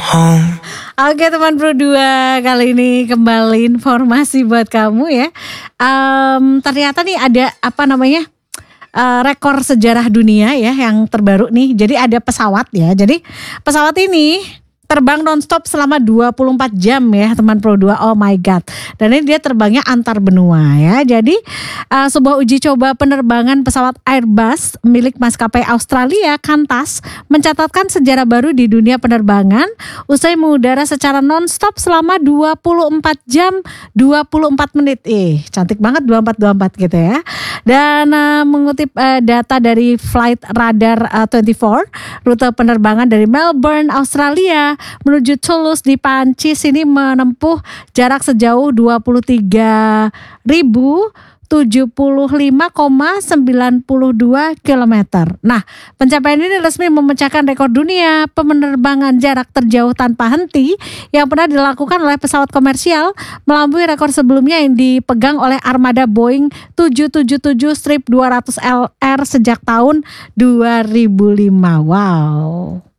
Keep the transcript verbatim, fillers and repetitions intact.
home. Oke teman Pro dua, kali ini kembali informasi buat kamu ya. Um, ternyata nih ada apa namanya uh, rekor sejarah dunia ya yang terbaru nih. Jadi ada pesawat ya. Jadi pesawat ini terbang nonstop selama dua puluh empat jam ya teman Pro dua. Oh my god. Dan ini dia terbangnya antar benua ya. Jadi uh, sebuah uji coba penerbangan pesawat Airbus milik maskapai Australia Qantas mencatatkan sejarah baru di dunia penerbangan usai mengudara secara nonstop selama dua puluh empat jam dua puluh empat menit. Eh, cantik banget dua puluh empat dua puluh empat gitu ya. Dan uh, mengutip uh, data dari Flight Radar uh, dua puluh empat, rute penerbangan dari Melbourne, Australia menuju Toulouse di Prancis ini menempuh jarak sejauh dua puluh tiga ribu tujuh puluh lima koma sembilan dua kilometer. Nah, pencapaian ini resmi memecahkan rekor dunia penerbangan jarak terjauh tanpa henti yang pernah dilakukan oleh pesawat komersial, melampaui rekor sebelumnya yang dipegang oleh armada Boeing tujuh tujuh tujuh dua ratus L R sejak tahun dua ribu lima. Wow.